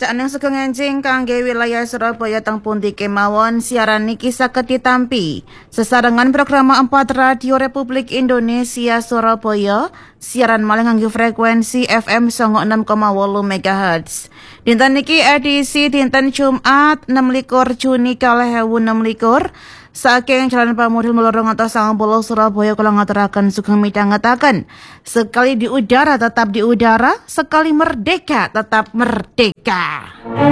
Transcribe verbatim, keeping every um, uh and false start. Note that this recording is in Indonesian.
Cak nang sugeng enjing kangge wilayah Surabaya teng pundi kemawon siaran niki saged ditampi sesarengan program empat Radio Republik Indonesia Surabaya siaran malih ngangge frekuensi F M sanga enam koma wolu megahertz. Dinten niki edisi dinten Jumat enam likur Juni kalih ewu enam likur. Saking Jalan Pamudil melorong atas sangang puluh Surabaya kula ngaturaken sugeng midhangetaken. Sekali di udara tetap di udara, sekali merdeka tetap merdeka.